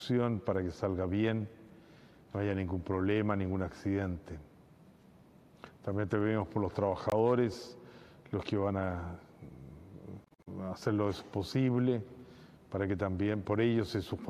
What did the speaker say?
para que salga bien, no haya ningún problema, ningún accidente. También te pedimos por los trabajadores, los que van a hacer lo posible para que también por ellos y sus